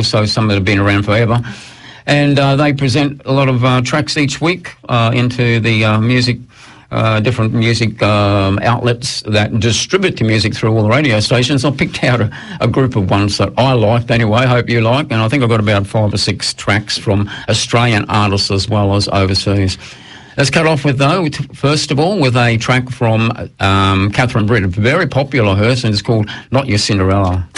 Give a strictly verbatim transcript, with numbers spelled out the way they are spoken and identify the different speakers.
Speaker 1: also some that have been around forever. And uh, they present a lot of uh, tracks each week uh, into the uh, music, uh, different music um, outlets that distribute the music through all the radio stations. I picked out a, a group of ones that I liked anyway, hope you like, and I think I've got about five or six tracks from Australian artists as well as overseas. Let's cut off with, though, first of all, with a track from um, Catherine Britt, very popular, hers, and it's called Not Your Cinderella.